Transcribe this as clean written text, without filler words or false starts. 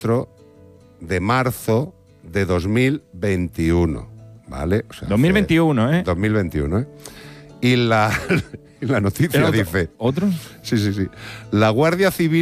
de marzo de 2021, ¿vale? O sea, 2021, ¿eh? 2021, ¿eh? Y la noticia dice... ¿Otro? Sí. La Guardia Civil